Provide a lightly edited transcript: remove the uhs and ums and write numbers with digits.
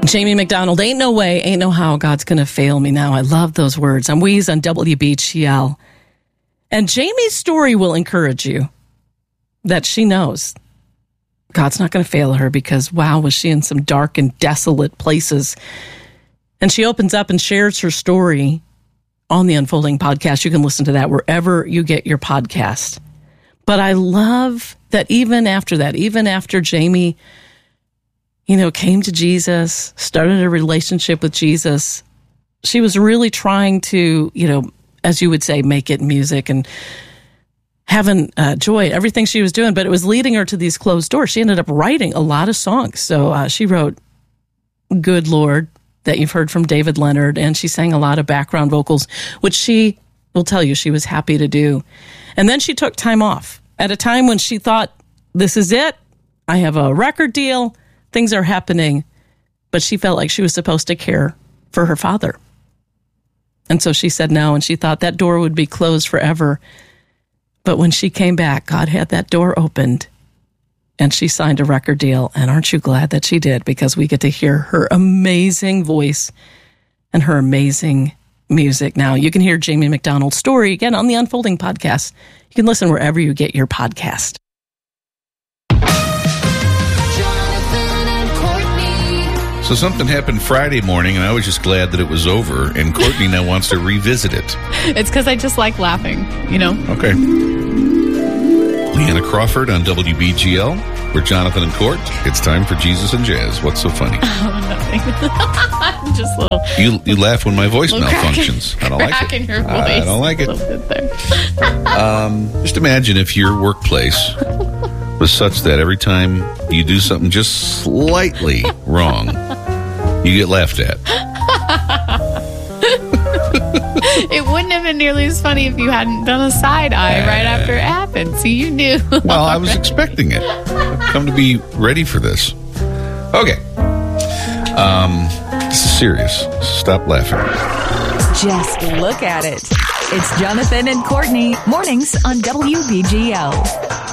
Jamie McDonald, ain't no way, ain't no how God's going to fail me now. I love those words. I'm Weez on WBGL. And Jamie's story will encourage you that she knows God's not going to fail her because, wow, was she in some dark and desolate places. And she opens up and shares her story on the Unfolding podcast. You can listen to that wherever you get your podcast. But I love that even after that, even after Jamie, came to Jesus, started a relationship with Jesus, she was really trying to, as you would say, make it music and having joy, everything she was doing, but it was leading her to these closed doors. She ended up writing a lot of songs. So she wrote Good Lord, that you've heard from David Leonard, and she sang a lot of background vocals, which she will tell you she was happy to do. And then she took time off at a time when she thought, this is it. I have a record deal. Things are happening. But she felt like she was supposed to care for her father. And so she said no, and she thought that door would be closed forever. But when she came back, God had that door opened, and she signed a record deal. And aren't you glad that she did? Because we get to hear her amazing voice and her amazing music. Now, you can hear Jamie McDonald's story again on the Unfolding podcast. You can listen wherever you get your podcast. So something happened Friday morning, and I was just glad that it was over, and Courtney now wants to revisit it. It's because I just like laughing, Okay. Leanna Crawford on WBGL. We're Jonathan and Court. It's time for Jesus and Jazz. What's so funny? Oh, nothing. Just a little... You laugh when my voice malfunctions. I don't like it. In your voice. I don't like it. A little bit there. Just imagine if your workplace was such that every time you do something just slightly wrong, you get laughed at. It wouldn't have been nearly as funny if you hadn't done a side eye right after it happened. See, you knew. Well, I was expecting it. I've come to be ready for this. Okay. This is serious. Stop laughing. Just look at it. It's Jonathan and Courtney, mornings on WBGL.